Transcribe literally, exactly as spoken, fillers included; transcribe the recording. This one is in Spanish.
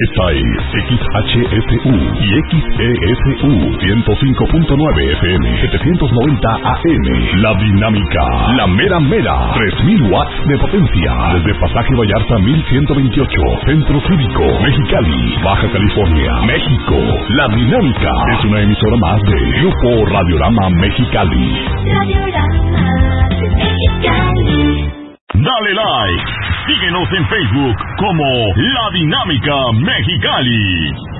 Esta es X H S U y X E S U ciento cinco punto nueve F M, setecientos noventa A M. La Dinámica, la mera mera, tres mil watts de potencia. Desde Pasaje Vallarta mil ciento veintiocho, Centro Cívico, Mexicali, Baja California, México. La Dinámica es una emisora más de Grupo Radiorama Mexicali. Radiorama Mexicali. Dale like, síguenos en Facebook como La Dinámica Mexicali.